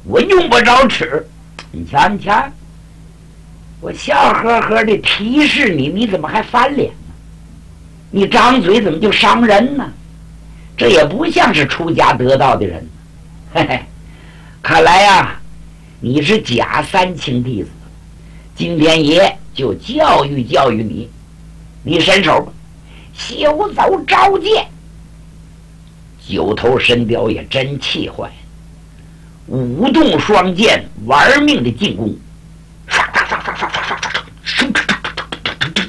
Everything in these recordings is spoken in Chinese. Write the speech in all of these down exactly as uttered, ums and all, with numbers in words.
我用不着吃。你瞧你瞧，我笑呵呵的提示你，你怎么还翻脸呢？你张嘴怎么就伤人呢？这也不像是出家得道的人。嘿嘿，看来呀、啊，你是假三清弟子，今天爷就教育教育你。你伸手吧，休走召见。九头神雕也真气坏了，舞动双剑，玩命的进攻，唰唰唰唰唰唰唰唰唰，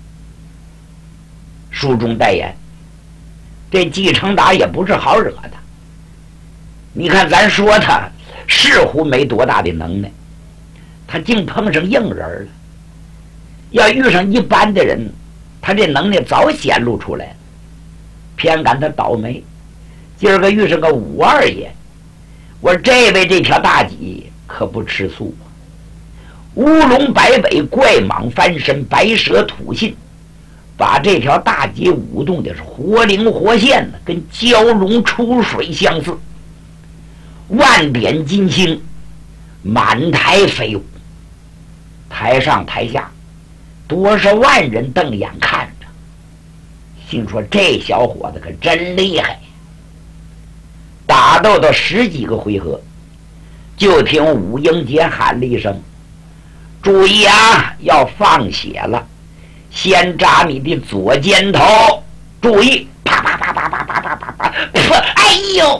书中代言，这季承达也不是好惹的。你看咱说他似乎没多大的能耐，他竟碰上硬人了。要遇上一般的人，他这能耐早显露出来了。偏赶他倒霉，今儿个遇上个武二爷。我说这位这条大戟可不吃素啊！乌龙摆尾，怪蟒翻身，白蛇吐信，把这条大戟舞动的是活灵活现的，跟蛟龙出水相似。万点金星满台飞舞，台上台下多少万人瞪眼看着，心说这小伙子可真厉害。打斗到十几个回合，就听武英杰喊了一声：“注意啊，要放血了！先扎你的左肩头，注意！”啪啪啪啪啪啪啪啪啪！哎呦！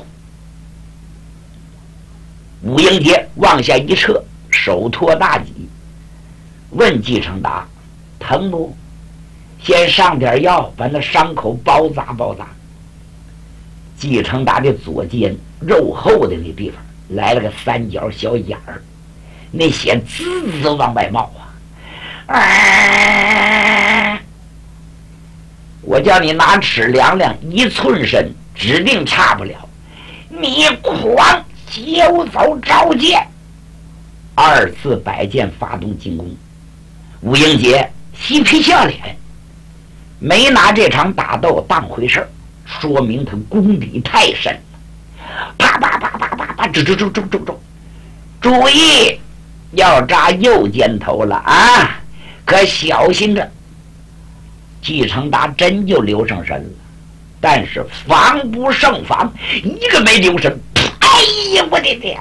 武英杰往下一撤，手托大戟，问季承达：“疼不？先上点药，把那伤口包扎包扎。”季承达的左肩肉厚的那地方来了个三角小眼儿，那血滋滋往外冒啊！啊！我叫你拿尺量量，一寸深，指定差不了。你狂休走召见！二次摆剑发动进攻，武英杰嬉皮笑脸，没拿这场打斗当回事儿。说明他功底太深了。啪啪啪啪啪啪，注注注注注注，注意，要扎右肩头了啊！可小心着。季承达真就留上神了，但是防不胜防，一个没留神。哎呀，我的天！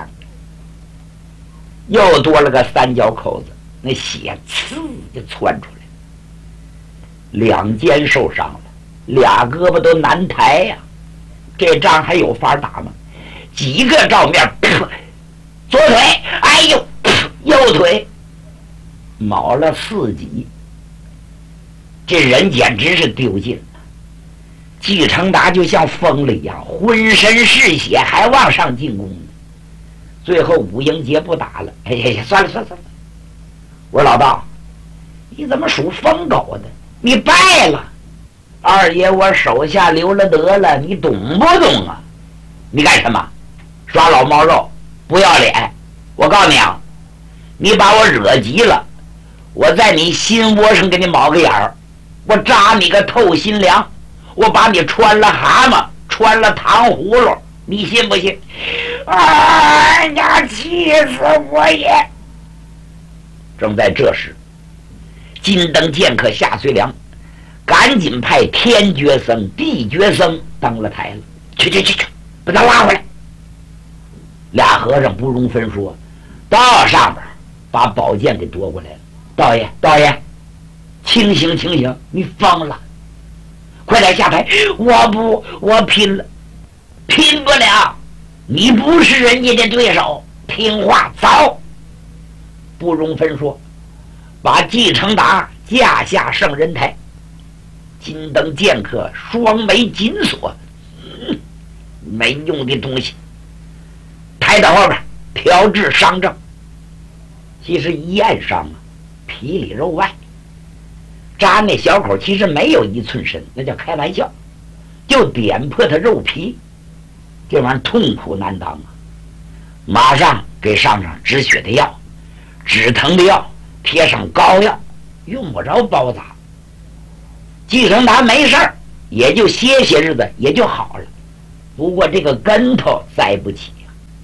又多了个三角口子，那血呲就窜出来，两肩受伤了。俩胳膊都难抬呀、啊，这仗还有法打吗？几个照面，左腿，哎呦，右腿，卯了四级，这人简直是丢尽了。季承达就像疯了一样，浑身是血，还往上进攻呢。最后武英杰不打了，哎呀呀，算了算了算了。我说老道，你怎么属疯狗的？你败了。二爷，我手下留了德了，你懂不懂啊？你干什么？耍老毛肉，不要脸！我告诉你啊，你把我惹急了，我在你心窝上给你卯个眼儿，我扎你个透心凉，我把你穿了蛤蟆，穿了糖葫芦，你信不信？哎呀，气死我也！正在这时，金灯剑客夏遂良赶紧派天觉僧、地觉僧登了台了，去去去去，把他拉回来。俩和尚不容分说，到上边把宝剑给夺过来了。道爷，道爷，清醒清醒，你疯了！快点下台！我不，我拼了，拼不了！你不是人家的对手，听话走！不容分说，把季承达架下圣人台。金灯剑客双眉紧锁，嗯，没用的东西，抬到后边调治伤症。其实一验伤啊，皮里肉外，扎那小口其实没有一寸深，那叫开玩笑，就点破他肉皮，这玩意儿痛苦难当啊！马上给上上止血的药，止疼的药，贴上膏药，用不着包扎。季承达没事儿，也就歇些日子也就好了。不过这个跟头栽不起啊，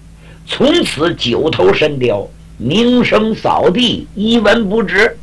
从此九头神雕，名声扫地，一文不值。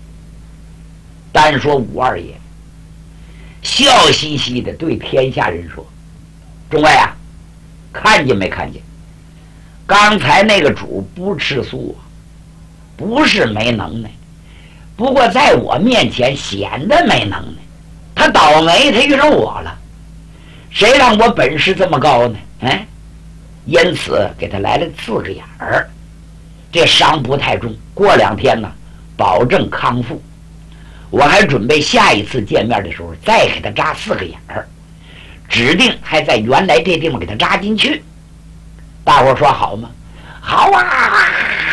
单说武二爷笑嘻嘻的对天下人说：“众位啊，看见没看见？刚才那个主不吃素啊，不是没能耐，不过在我面前显得没能耐。他倒霉，他遇上我了。谁让我本事这么高呢？哎，因此给他来了四个眼儿。这伤不太重，过两天呢，保证康复。我还准备下一次见面的时候再给他扎四个眼儿，指定还在原来这地方给他扎进去。大伙说好吗？好啊！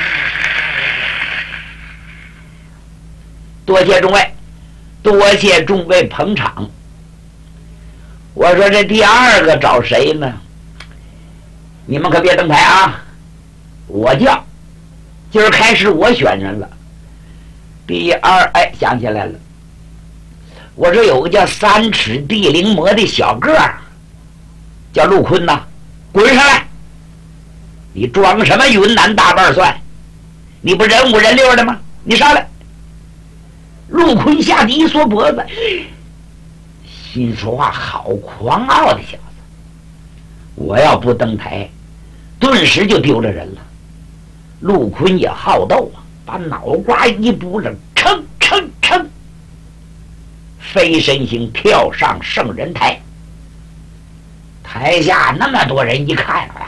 多谢众位，多谢众位捧场。我说这第二个找谁呢？你们可别登台啊！我叫，今儿开始我选人了。第二，哎，想起来了，我说有个叫三尺地灵魔的小个儿，叫陆坤呐，滚上来！你装什么云南大瓣蒜？你不人五人六的吗？你上来！陆坤吓得一缩脖子，心说话好狂傲的小子，我要不登台，顿时就丢了人了。陆坤也好斗啊，把脑瓜一扑棱，吭吭吭，飞身行跳上圣人台。台下那么多人一看啊，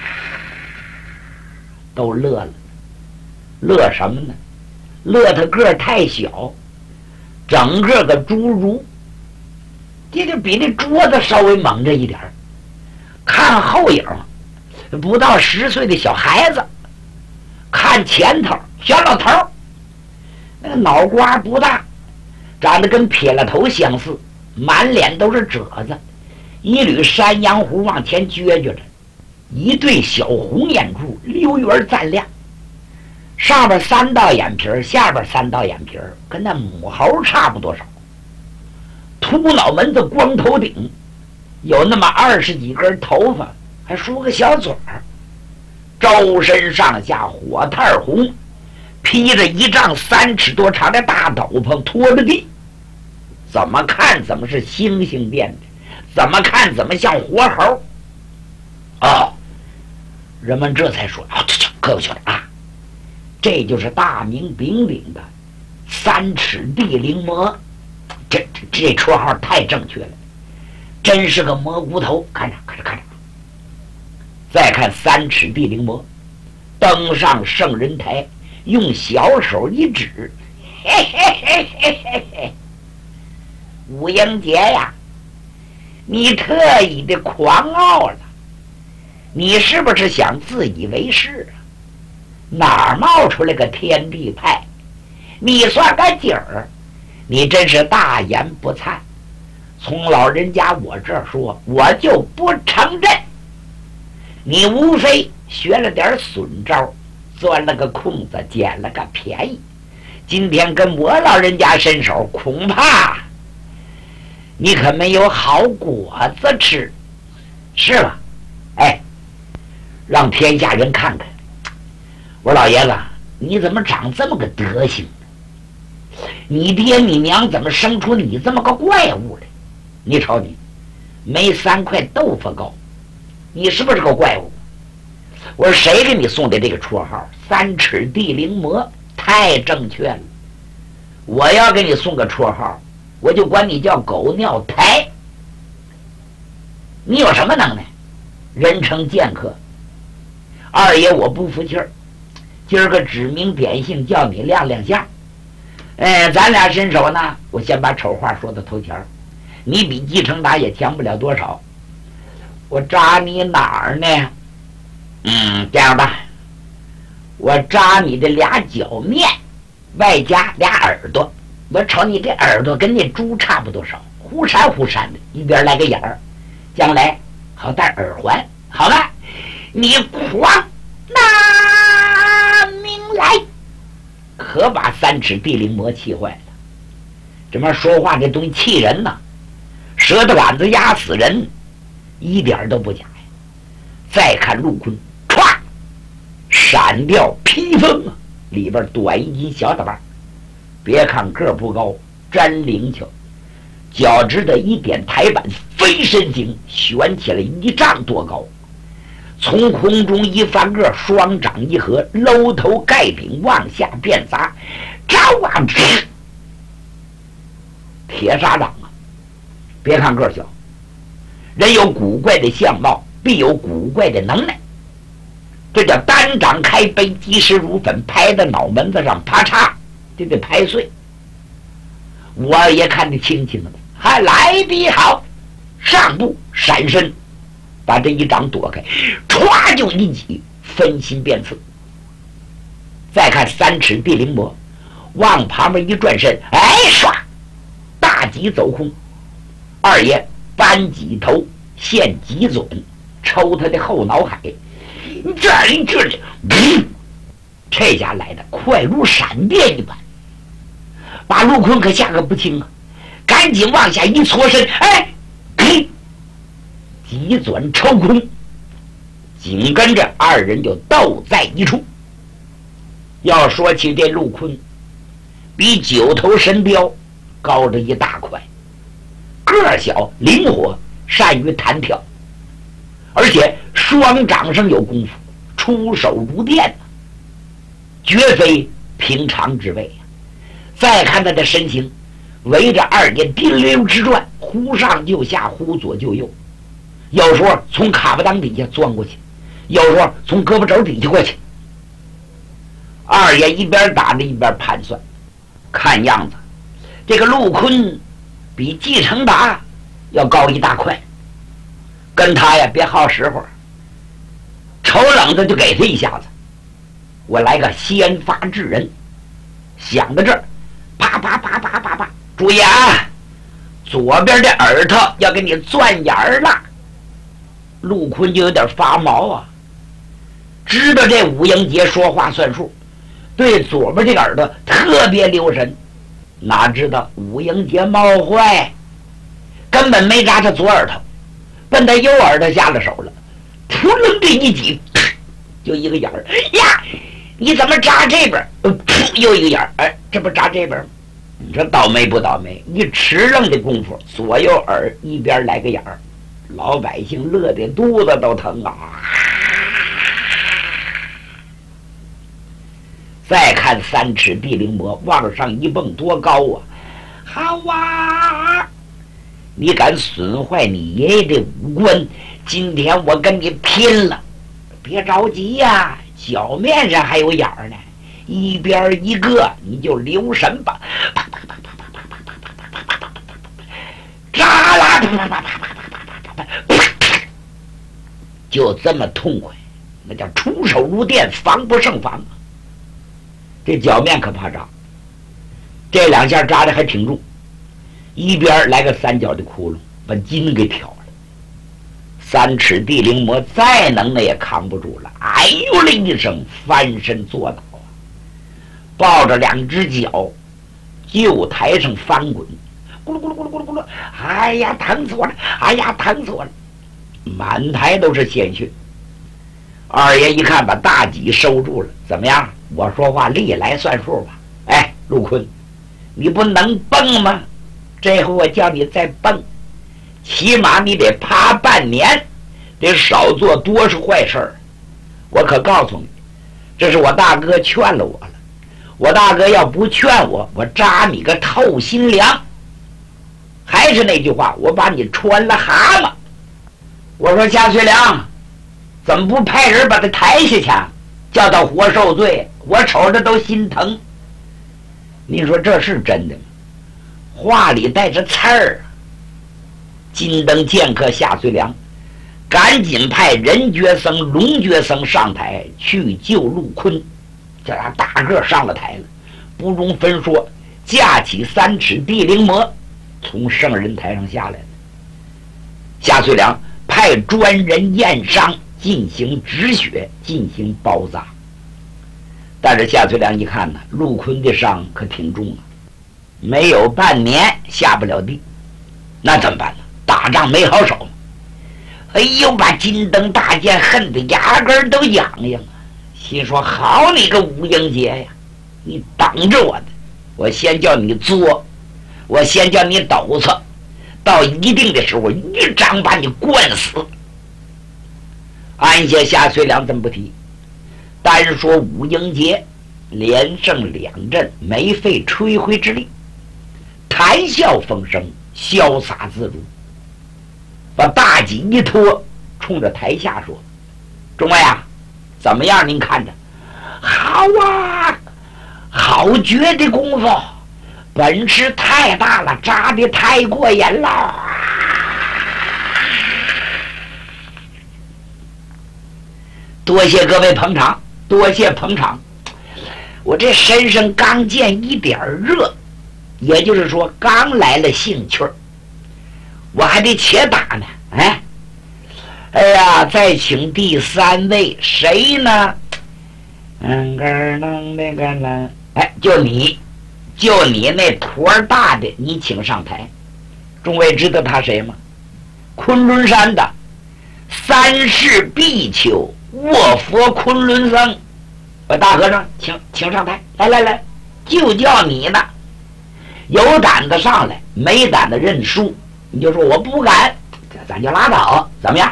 都乐了。乐什么呢？乐他个儿太小，整个个侏儒，这就比那桌子稍微猛着一点儿。看后影，不到十岁的小孩子；看前头，小老头儿，那个脑瓜不大，长得跟撇了头相似，满脸都是褶子，一缕山羊胡往前撅撅着，一对小红眼珠溜圆赞亮，上边三道眼皮儿，下边三道眼皮儿，跟那母猴差不多少。秃脑门子，光头顶，有那么二十几根头发，还梳个小嘴儿，周身上下火炭红，披着一丈三尺多长的大斗篷，拖着地，怎么看怎么是猩猩变的，怎么看怎么像活猴。哦，人们这才说：“哦，这这可有趣了啊！这就是大名鼎鼎的三尺地灵魔。这这这绰号太正确了，真是个蘑菇头。看着看着看着，再看三尺地灵魔登上圣人台，用小手一指，嘿嘿嘿嘿嘿嘿，武英杰呀，你特意的狂傲了，你是不是想自以为是啊？哪儿冒出来个天地派？你算个景儿！你真是大言不惭，从老人家我这儿说，我就不承认。你无非学了点损招，钻了个空子，捡了个便宜。今天跟我老人家伸手，恐怕你可没有好果子吃，是吧？哎，让天下人看看，我老爷子你怎么长这么个德行？你爹你娘怎么生出你这么个怪物来？你瞅你，没三块豆腐高，你是不是个怪物？我说谁给你送的这个绰号三尺地灵魔？太正确了。我要给你送个绰号，我就管你叫狗尿台。你有什么能耐？人称剑客。二爷我不服气儿，今儿个指名点姓叫你亮亮相。哎，咱俩伸手呢，我先把丑话说到头前儿，你比季承达也强不了多少。我扎你哪儿呢？嗯，这样吧，我扎你的俩脚面，外加俩耳朵。我瞅你这耳朵跟那猪差不多少，忽闪忽闪的，一边来个眼儿，将来好戴耳环，好吧？你狂拿命来！可把三尺地灵魔气坏了。这么说话这东西气人呐，舌头杆子压死人，一点都不假呀。再看陆坤，歘， 单调披风啊，里边短衣襟小打扮，别看个不高，真灵巧，脚趾的一点台板飞身形，悬起来一丈多高，从空中一翻个，双掌一合，搂头盖顶往下便砸，招啊！铁砂掌啊！别看个小，人有古怪的相貌，必有古怪的能耐。这叫单掌开杯，及时如粉，拍在脑门子上，啪嚓，就得拍碎。我二爷看得清清的，还来得好，上步闪身，把这一掌躲开，歘就一击，分心便刺。再看三尺地灵魔，往旁边一转身，哎，唰，大戟走空。二爷扳戟头，现戟准，抽他的后脑海。这里这里，这下来的快如闪电一般，把陆坤可吓个不轻啊！赶紧往下一搓身，哎，嘿，急转抽空，紧跟着二人就斗在一处。要说起这陆坤，比九头神雕高着一大块，个小灵活，善于弹跳，而且双掌上有功夫，出手如电，绝非平常之辈。再看他的身形，围着二爷滴溜直转，忽上就下，忽左就右，有时候从卡巴裆底下钻过去，有时候从胳膊肘底下过去。二爷一边打着一边盘算，看样子这个陆坤比季承达要高一大块，跟他呀别耗时候，瞅冷子就给他一下子，我来个先发制人。想到这儿，啪啪啪啪啪啪，注意啊，左边的耳朵要给你钻眼儿了。陆坤就有点发毛啊，知道这武英杰说话算数，对左边这个耳朵特别留神，哪知道武英杰冒坏，根本没扎他左耳朵，奔他右耳朵下了手了，扑棱这一挤，就一个眼儿呀！你怎么扎这边？呃，又一个眼儿，哎，这不扎这边吗？你说倒霉不倒霉？一迟愣的功夫，左右耳一边来个眼儿，老百姓乐得肚子都疼啊！再看三尺地灵魔往上一蹦，多高啊！好啊！你敢损坏你爷爷的五官，今天我跟你拼了！别着急呀、啊，脚面上还有眼儿呢，一边一个，你就留神吧！扎啦！就这么痛快，那叫出手如电，防不胜防。这脚面可怕扎，这两下扎的还挺重，一边来个三角的窟窿，把筋给挑了。三尺地灵魔再能耐也扛不住了，哎呦了一声，翻身坐倒啊，抱着两只脚就台上翻滚，咕噜咕噜咕噜咕噜咕噜，哎呀疼死我了，哎呀疼死我了，满台都是鲜血。二爷一看把大戟收住了，怎么样？我说话历来算数吧？哎，陆坤，你不能蹦吗？这回我叫你再蹦，起码你得趴半年，得少做多少坏事儿。我可告诉你，这是我大哥劝了我了。我大哥要不劝我，我扎你个透心凉。还是那句话，我把你穿了蛤蟆。我说夏翠良，怎么不派人把他抬下去，叫他活受罪？我瞅着都心疼。你说这是真的吗？话里带着刺儿。金灯剑客夏遂良赶紧派任觉僧、龙觉僧上台去救陆坤，这俩大个上了台了，不容分说，架起三尺地灵魔从圣人台上下来了。夏遂良派专人验伤，进行止血，进行包扎。但是夏遂良一看呢，陆坤的伤可挺重啊，没有半年下不了地，那怎么办呢？打仗没好手。哎呦，把金灯大剑恨得牙根都痒痒啊！ 心说好你个吴英杰呀，你等着我的，我先叫你作，我先叫你抖擻，到一定的时候一掌把你灌死。按下夏遂良怎么不提？单说吴英杰连胜两阵，没费吹灰之力，谈笑风生，潇洒自如，把大戟一拖，冲着台下说：“众位啊，怎么样？您看着，好啊，好绝的功夫，本事太大了，扎的太过瘾了。”多谢各位捧场，多谢捧场。我这身上刚见一点热，也就是说刚来了兴趣儿，我还得且打呢。哎，哎呀，再请第三位谁呢？嗯，个能那个呢？哎，就你，就你那坨大的，你请上台。众位知道他谁吗？昆仑山的三世比丘卧佛昆仑僧。我大和尚，请请上台，来来来，就叫你呢。有胆子上来，没胆子认输，你就说我不敢，咱就拉倒，怎么样？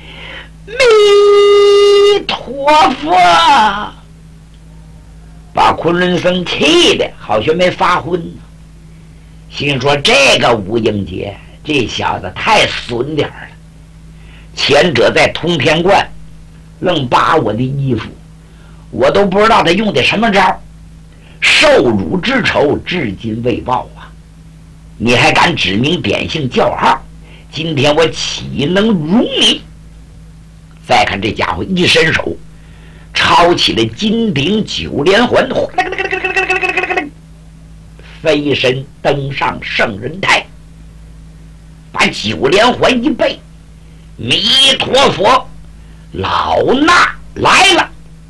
弥陀佛！把昆仑僧气的好像没发昏呢，心说这个吴英杰这小子太损点了，前者在通天观愣扒我的衣服，我都不知道他用的什么招，受辱之仇至今未报啊！你还敢指名点姓叫号，今天我岂能容你？再看这家伙一伸手，抄起了金顶九连环，飞身登上圣人台，把九连环一背，弥陀佛，老衲来了。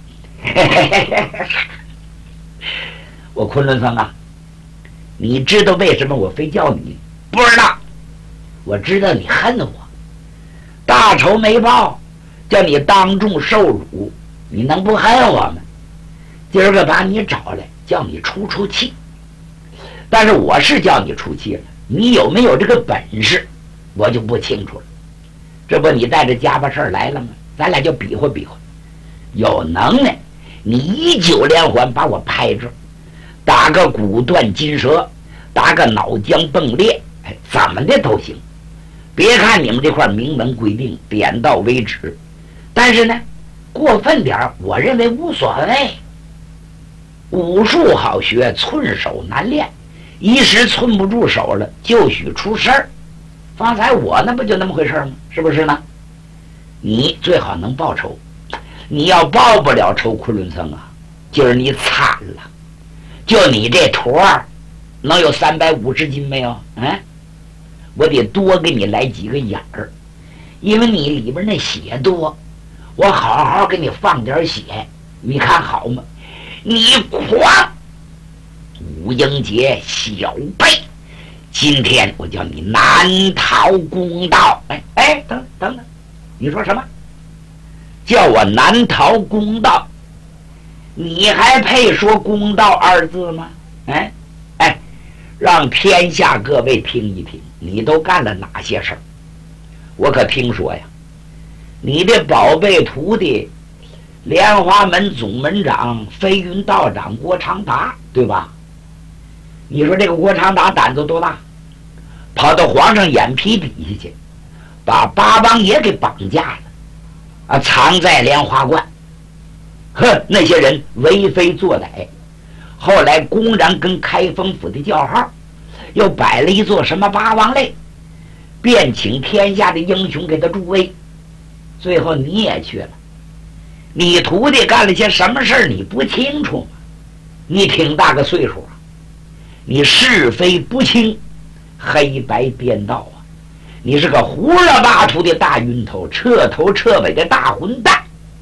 我昆仑僧啊，你知道为什么我非叫你？不知道。我知道你恨我，大仇没报，叫你当众受辱，你能不恨我吗？今儿个把你找来，叫你出出气。但是我是叫你出气了，你有没有这个本事，我就不清楚了。这不你带着家巴事儿来了吗？咱俩就比划比划，有能耐你一九连环把我拍着，打个骨断筋折，打个脑浆迸裂，哎，怎么的都行。别看你们这块明文规定点到为止，但是呢过分点我认为无所谓。武术好学，寸手难练，一时寸不住手了就许出事儿。方才我那不就那么回事吗？是不是呢？你最好能报仇，你要报不了仇，昆仑僧啊，今儿你惨了。就你这坨儿能有三百五十斤没有？嗯，我得多给你来几个眼儿，因为你里边那血多，我好好给你放点血，你看好吗？你狂！吴英杰小辈，今天我叫你难逃公道。哎哎，等等等，你说什么？叫我难逃公道？你还配说公道二字吗？哎哎，让天下各位听一听，你都干了哪些事儿？我可听说呀，你的宝贝徒弟莲花门总门长飞云道长郭长达，对吧？你说这个郭长达胆子多大，跑到皇上眼皮底下去，把八王爷给绑架了啊，藏在莲花观。呵，那些人为非作歹，后来公然跟开封府的叫号，又摆了一座什么八王擂，便请天下的英雄给他助威。最后你也去了，你徒弟干了些什么事儿你不清楚吗？你挺大个岁数啊，你是非不清，黑白颠倒啊，你是个胡了八涂的大晕头，彻头彻尾的大混蛋。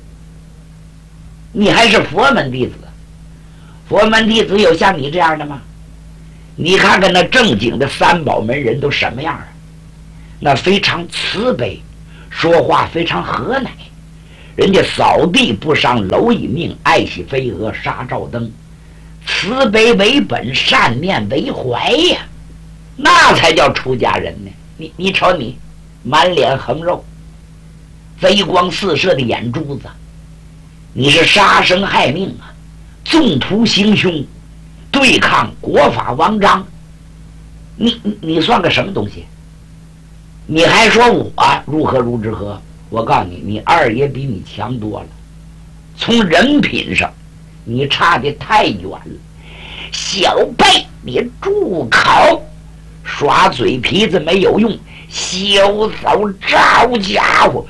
你还是佛门弟子，佛门弟子有像你这样的吗？你看看那正经的三宝门人都什么样啊？那非常慈悲，说话非常和蔼， 人家扫地不伤蝼蚁命，爱惜飞蛾杀照灯，慈悲为本，善念为怀呀，那才叫出家人呢。你你瞅你，满脸横肉，贼光四射的眼珠子，你是杀生害命啊，纵图行凶，对抗国法王章，你你你算个什么东西？你还说我如何如之何？我告诉你，你二爷比你强多了，从人品上你差的太远了。小辈，你住口！耍嘴皮子没有用，休走！这家伙，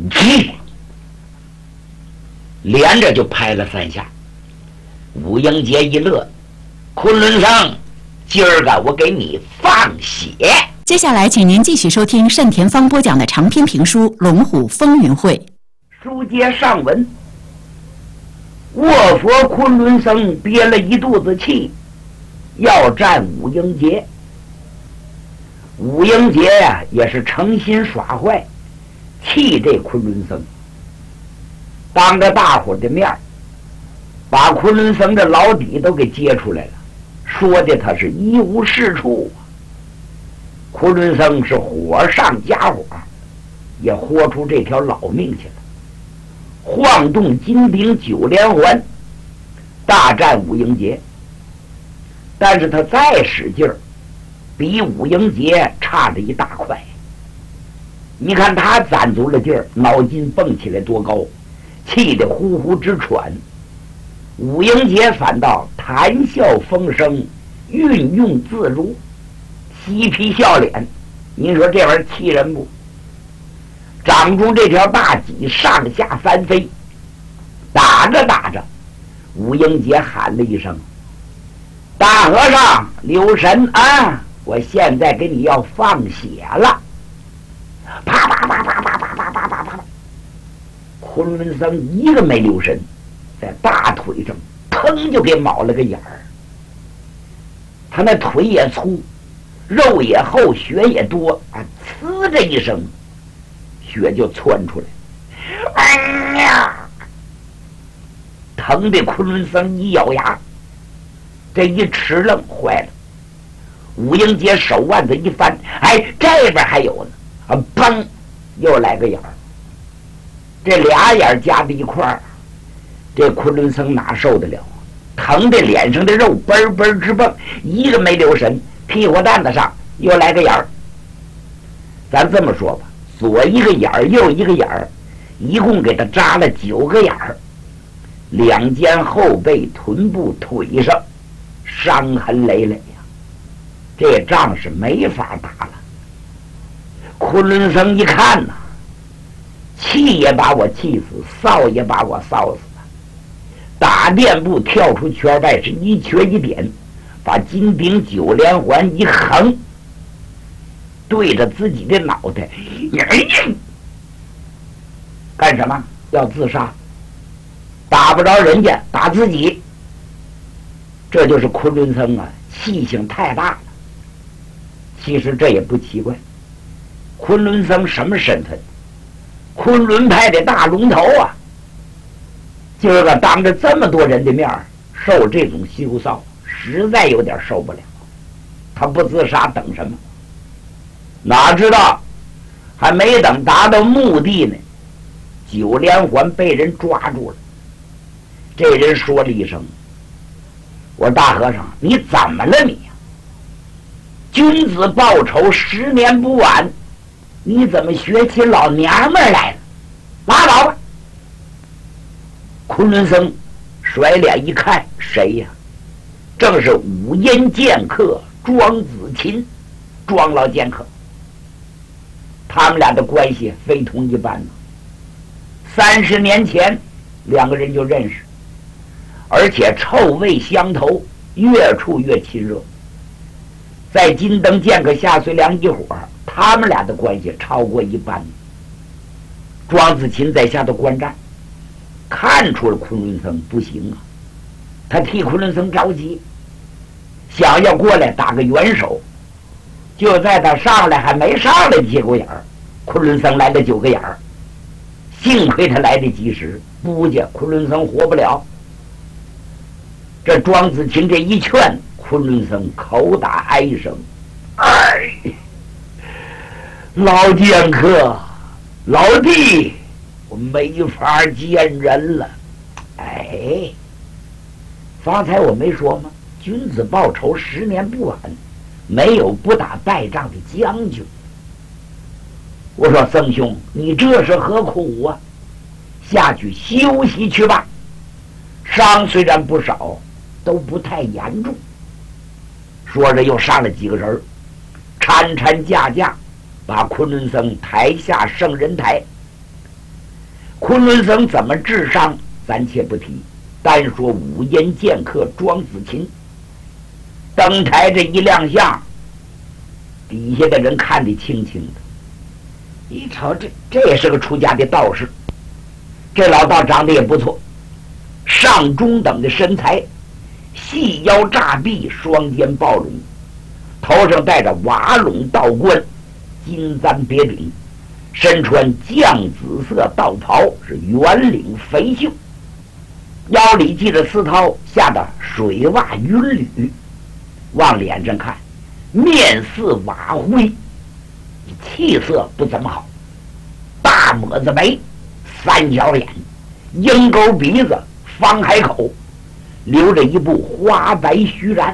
连着就拍了三下。武英杰一乐，昆仑僧，今儿个我给你放血。 接下来，请您继续收听单田芳播讲的长篇评书《龙虎风云会》。 书接上文，卧佛昆仑僧憋了一肚子气，要战武英杰。武英杰呀、啊，也是诚心耍坏，气这昆仑僧，当着大伙的面把昆仑僧的老底都给揭出来了，说的他是一无是处。昆仑僧是火上加火，也豁出这条老命去了，晃动金鼎九连环，大战武英杰。但是他再使劲儿，比武英杰差着一大块。你看他攒足了劲儿，脑筋蹦起来多高，气得呼呼直喘。武英杰反倒谈笑风生，运用自如，嬉皮笑脸。您说这玩意儿气人不？掌中这条大戟上下翻飞，打着打着，武英杰喊了一声：“大和尚留神啊！我现在给你要放血了！”啪啪啪啪啪啪啪啪啪啪，昆仑僧一个没留神，在大腿上砰就给卯了个眼儿。他那腿也粗，肉也厚，血也多啊！呲这一声，血就窜出来。哎呀！疼的昆仑僧一咬牙，这一吃愣坏了。武英杰手腕子一翻，哎，这边还有呢！啊，砰，又来个眼儿。这俩眼儿加在一块儿，这昆仑僧哪受得了？疼的脸上的肉嘣嘣直蹦，一个没留神，屁股蛋子上又来个眼儿。咱这么说吧，左一个眼儿，右一个眼儿，一共给他扎了九个眼儿，两肩、后背、臀部、腿上伤痕累累呀，这仗是没法打了。昆仑僧一看呐，气也把我气死，臊也把我臊死了。打垫步跳出圈外，是一瘸一点，把金鼎九连环一横，对着自己的脑袋，干什么？要自杀？打不着人家，打自己。这就是昆仑僧啊，气性太大了。其实这也不奇怪。昆仑僧什么身份？昆仑派的大龙头啊！今儿个当着这么多人的面受这种羞臊，实在有点受不了。他不自杀等什么？哪知道还没等达到目的呢，九连环被人抓住了。这人说了一声：“我说大和尚，你怎么了你呀？君子报仇，十年不晚。你怎么学起老娘们来了？拉倒吧！”昆仑僧甩脸一看，谁呀？正是五阴剑客庄子琴，庄老剑客。他们俩的关系非同一般呢。三十年前，两个人就认识，而且臭味相投，越处越亲热。在金灯剑客夏遂良一伙，他们俩的关系超过一般。庄子琴在下头观战，看出了昆仑僧不行啊，他替昆仑僧着急，想要过来打个援手。就在他上来还没上来的节骨眼儿，昆仑僧来了九个眼儿， 幸亏他来得及时，不见昆仑僧活不了。这庄子清这一劝，昆仑僧口打哀声：“哎，老剑客，老弟，我没法见人了。哎，方才我没说吗？君子报仇，十年不晚，没有不打败仗的将军。我说僧兄，你这是何苦啊？下去休息去吧。伤虽然不少，都不太严重。”说着又上了几个人，搀搀架架把昆仑僧抬下圣人台。昆仑僧怎么治伤暂且不提，单说五阴剑客庄子琴登台这一亮相，底下的人看得清清的。一瞅，这这也是个出家的道士，这老道长得也不错，上中等的身材，细腰炸臂，双肩抱拢，头上戴着瓦拢道冠，金簪别顶，身穿绛紫色道袍，是圆领肥袖，腰里系着丝绦，下的水袜云履，往脸上看，面似瓦灰，气色不怎么好，大抹子眉，三角眼，鹰钩鼻子，方海口，留着一部花白须髯。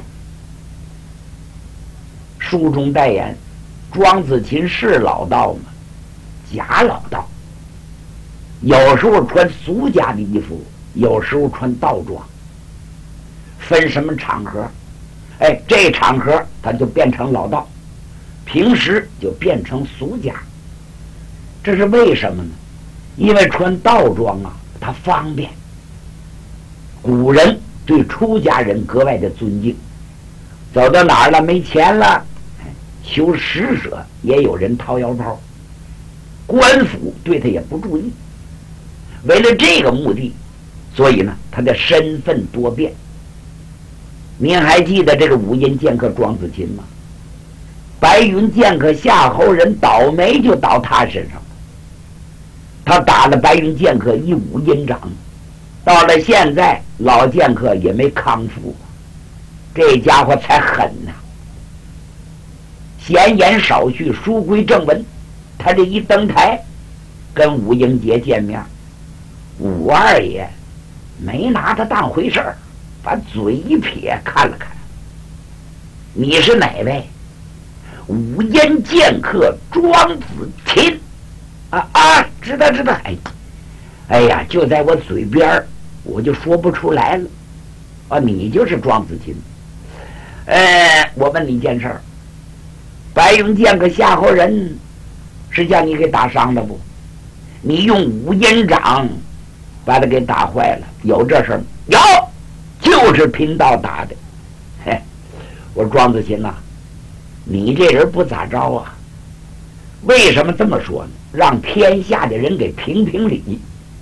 书中代言，庄子琴是老道吗？假老道。有时候穿俗家的衣服，有时候穿道装，分什么场合？哎，这场合他就变成老道，平时就变成俗家。这是为什么呢？因为穿道装啊，它方便。古人对出家人格外的尊敬，走到哪儿了没钱了，求施舍也有人掏腰包，官府对他也不注意。为了这个目的，所以呢，他的身份多变。您还记得这个五阴剑客庄子琴吗？白云剑客夏侯人倒霉就倒他身上了，他打了白云剑客一五阴掌，到了现在老剑客也没康复，这家伙才狠呐、啊！闲言少叙，书归正文。他这一登台跟武英杰见面，武二爷没拿他当回事儿，把嘴一撇，看了看：“你是哪位？”“五阴剑客庄子琴。”“啊啊，知道知道。”“哎，哎呀，就在我嘴边，我就说不出来了。啊，你就是庄子琴。呃，我问你一件事儿，白云剑客夏侯人是叫你给打伤的不？你用五阴掌把他给打坏了，有这事儿？有，就是贫道打的。嘿，我说庄子琴呐、啊，你这人不咋着啊？为什么这么说呢？让天下的人给评评理。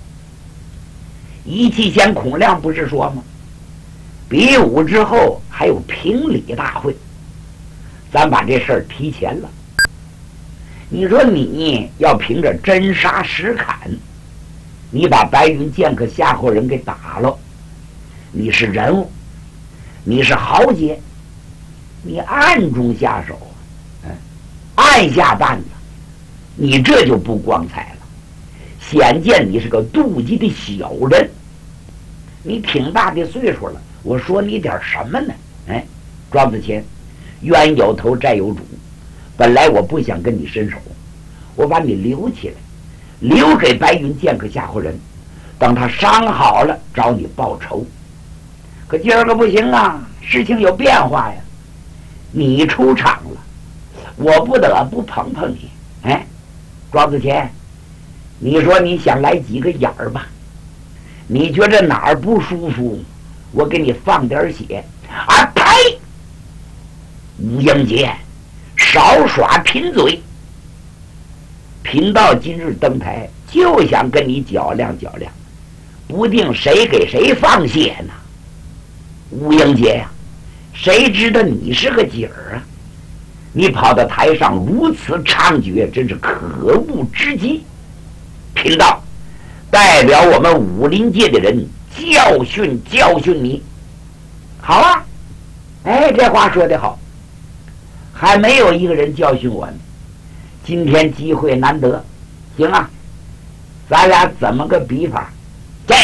一气仙孔亮不是说吗？比武之后还有评理大会，咱把这事儿提前了。你说你要凭着真杀实砍，你把白云剑客夏侯人给打了，你是人物，你是豪杰，你暗中下手，嗯，按下绊子，你这就不光彩了，显见你是个妒忌的小人。你挺大的岁数了，我说你点什么呢？哎，庄子琴，冤有头债有主，本来我不想跟你伸手，我把你留起来，留给白云剑客夏侯人，等他伤好了找你报仇。可今儿个不行啊，事情有变化呀，你出场了，我不得不捧捧你。哎，庄子琴，你说你想来几个眼儿吧？你觉着哪儿不舒服，我给你放点血。啊呸！吴英杰，少耍贫嘴。贫道今日登台，就想跟你较量较量，不定谁给谁放血呢。吴英杰呀、啊，谁知道你是个景儿啊？你跑到台上如此猖獗，真是可恶之极。贫道代表我们武林界的人教训教训你。好啊，哎，这话说得好，还没有一个人教训我呢。今天机会难得，行啊，咱俩怎么个比法？这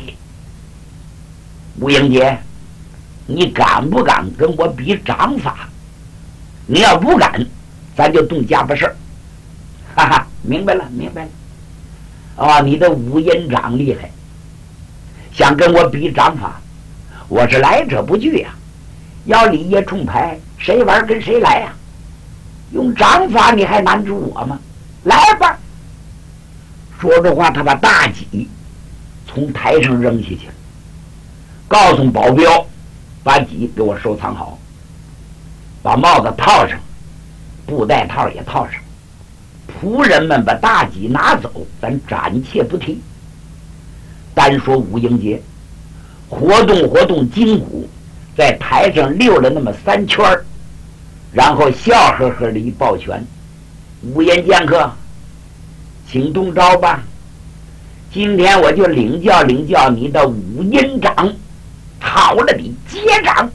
吴英杰，你敢不敢跟我比掌法？你要不敢，咱就动家伙事儿。哈哈，明白了，明白了。哦，你的武阴掌厉害，想跟我比掌法，我是来者不拒呀、啊。要李爷冲牌，谁玩跟谁来呀、啊？用掌法你还难住我吗？来吧！说着话，他把大戟从台上扔下去了，告诉保镖把戟给我收藏好，把帽子套上，布袋套也套上。仆人们把大戟拿走，咱暂且不提。单说武英杰，活动活动筋骨，在台上溜了那么三圈，然后笑呵呵的一抱拳：“武英剑客，请动招吧！今天我就领教领教你的武阴掌，好了的接掌！”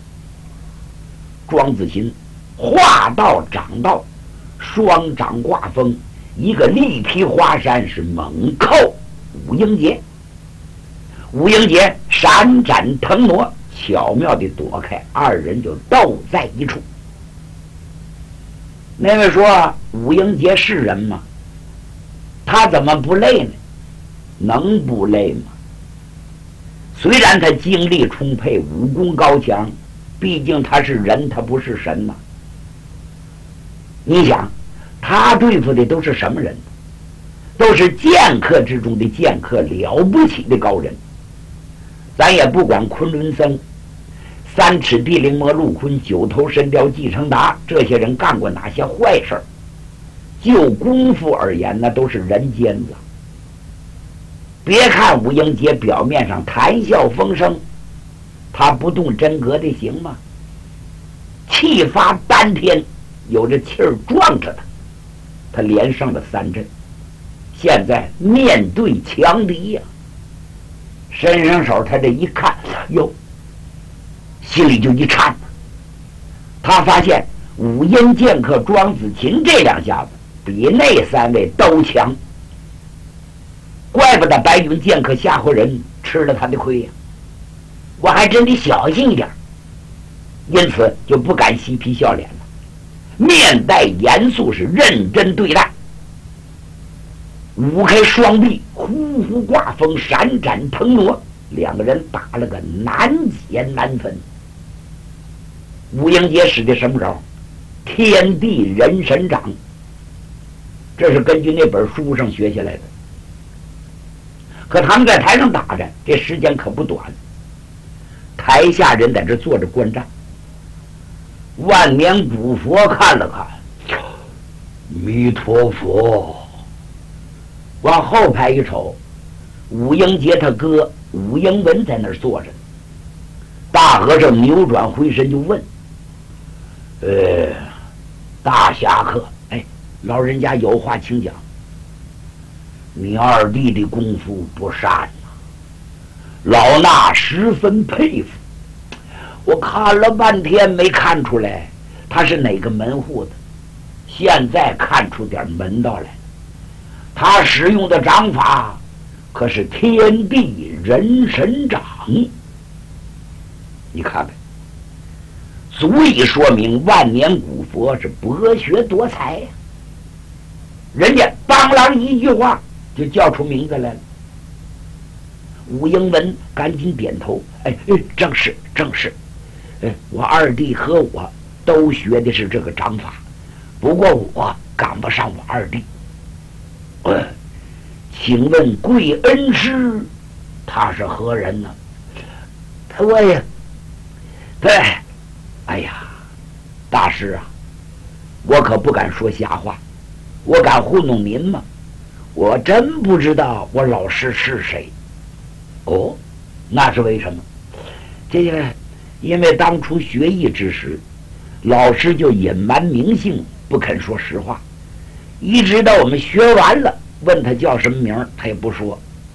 庄子欣画道掌道，双掌挂风，一个力劈华山，是猛扣武英杰。武英杰闪展腾挪，巧妙地躲开，二人就斗在一处。那位说武英杰是人吗？他怎么不累呢？能不累吗？虽然他精力充沛，武功高强，毕竟他是人，他不是神呐。你想，他对付的都是什么人？都是剑客之中的剑客，了不起的高人。咱也不管昆仑僧、三尺地灵魔陆坤、九头神雕继承达这些人干过哪些坏事儿，就功夫而言，那都是人间子。别看武英杰表面上谈笑风生，他不动真格的行吗？气发丹天，有着气儿撞着他，他连上了三阵。现在面对强敌呀、啊，伸上手，他这一看，哟，心里就一颤。他发现武阴剑客庄子琴这两下子比那三位都强，怪不得白云剑客吓唬人吃了他的亏呀、啊！我还真得小心一点，因此就不敢嬉皮笑脸了，面带严肃，是认真对待。舞开双臂，呼呼挂风，闪展腾挪，两个人打了个难解难分。武英杰使的什么招？天地人神掌，这是根据那本书上学下来的。可他们在台上打着，这时间可不短。台下人在这坐着观战。万年古佛看了看，弥陀佛。往后排一瞅，武英杰他哥武英文在那儿坐着。大和尚扭转回身就问：“呃，大侠客，哎，老人家有话请讲。你二弟的功夫不善呐、啊，老衲十分佩服。我看了半天没看出来他是哪个门户的，现在看出点门道来。他使用的掌法可是天地人神掌，你看看，足以说明万年古佛是博学多才呀、啊。人家当啷一句话就叫出名字来了。武英文赶紧点头，哎哎，正是正是，哎，我二弟和我都学的是这个掌法，不过我赶不上我二弟。呃，请问贵恩师他是何人呢？对呀，对，哎呀，大师啊，我可不敢说瞎话，我敢糊弄您吗？我真不知道我老师是谁。哦，那是为什么？这个，因为当初学艺之时，老师就隐瞒名姓，不肯说实话。一直到我们学完了，问他叫什么名，他也不说，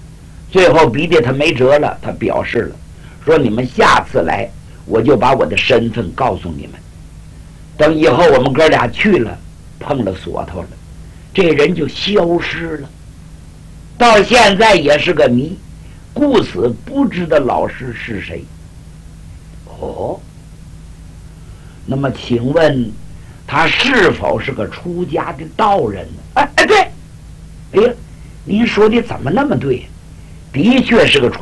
最后逼得他没辙了，他表示了，说你们下次来，我就把我的身份告诉你们。等以后我们哥俩去了，碰了锁头了，这人就消失了，到现在也是个谜，故此不知道老师是谁。哦，那么请问他是否是个出家的道人呢？哎哎，对，哎呀，您说的怎么那么对？的确是个出